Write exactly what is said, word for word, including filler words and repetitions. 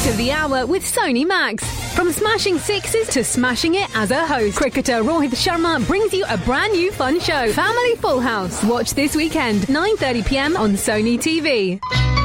of the hour with Sony Max. From smashing sixes to smashing it as a host, cricketer Rohit Sharma brings you a brand new fun show, Family Full House. Watch this weekend, nine thirty p m on Sony T V.